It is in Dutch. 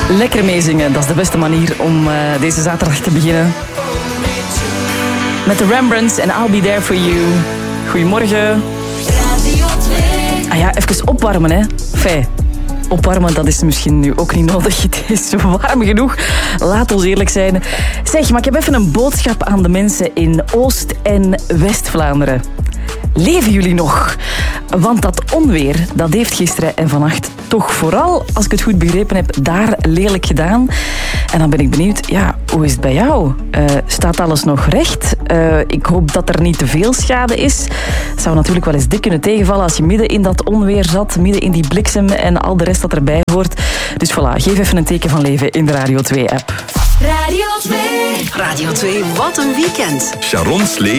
Lekker meezingen, dat is de beste manier om deze zaterdag te beginnen. Met de Rembrandts en I'll Be There For You. Goedemorgen. Ah ja, even opwarmen, hè. Fijn. Opwarmen, dat is misschien nu ook niet nodig. Het is warm genoeg. Laat ons eerlijk zijn. Zeg, maar ik heb even een boodschap aan de mensen in Oost- en West-Vlaanderen. Leven jullie nog? Want dat onweer, dat heeft gisteren en vannacht toch vooral, als ik het goed begrepen heb, daar lelijk gedaan. En dan ben ik benieuwd, ja, hoe is het bij jou? Staat alles nog recht? Ik hoop dat er niet te veel schade is. Het zou natuurlijk wel eens dik kunnen tegenvallen als je midden in dat onweer zat, midden in die bliksem en al de rest dat erbij hoort. Dus voilà, geef even een teken van leven in de Radio 2-app. Radio 2. Radio 2, wat een weekend. Sharon Slee